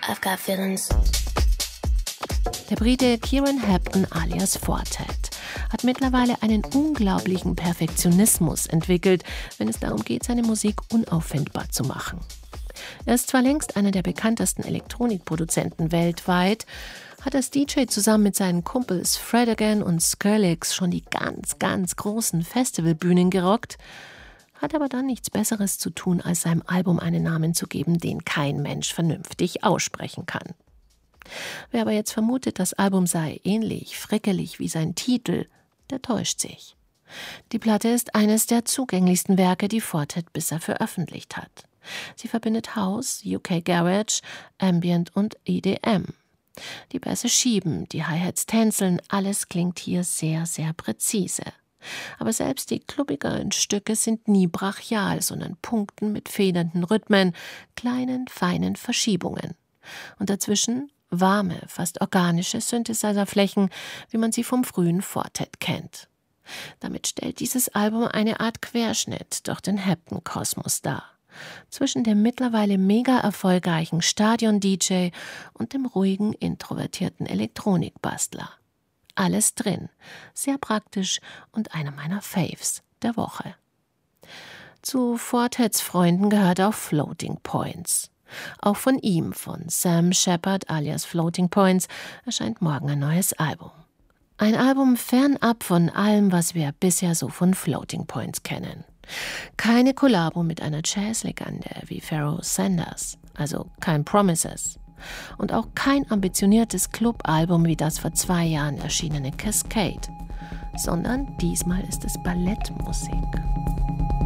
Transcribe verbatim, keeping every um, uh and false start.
I've got feelings. Der Brite Kieran Hebden alias Fortet hat mittlerweile einen unglaublichen Perfektionismus entwickelt, wenn es darum geht, seine Musik unauffindbar zu machen. Er ist zwar längst einer der bekanntesten Elektronikproduzenten weltweit, hat als D J zusammen mit seinen Kumpels Fred Again und Skrillex schon die ganz, ganz großen Festivalbühnen gerockt, hat aber dann nichts Besseres zu tun, als seinem Album einen Namen zu geben, den kein Mensch vernünftig aussprechen kann. Wer aber jetzt vermutet, das Album sei ähnlich frickelig wie sein Titel, der täuscht sich. Die Platte ist eines der zugänglichsten Werke, die Fortet bisher veröffentlicht hat. Sie verbindet House, U K Garage, Ambient und E D M. Die Bässe schieben, die Hi-Hats tänzeln, alles klingt hier sehr, sehr präzise. Aber selbst die klubbigeren Stücke sind nie brachial, sondern punkten mit federnden Rhythmen, kleinen, feinen Verschiebungen. Und dazwischen warme, fast organische Synthesizer-Flächen, wie man sie vom frühen Fortet kennt. Damit stellt dieses Album eine Art Querschnitt durch den Hebden-Kosmos dar. Zwischen dem mittlerweile mega erfolgreichen Stadion-D J und dem ruhigen, introvertierten Elektronikbastler. Alles drin, sehr praktisch und einer meiner Faves der Woche. Zu Fortets Freunden gehört auch Floating Points. Auch von ihm, von Sam Shepard alias Floating Points, erscheint morgen ein neues Album. Ein Album fernab von allem, was wir bisher so von Floating Points kennen. Keine Kollabo mit einer Jazzlegende wie Pharoah Sanders, also kein Promises. Und auch kein ambitioniertes Clubalbum wie das vor zwei Jahren erschienene Cascade, sondern diesmal ist es Ballettmusik.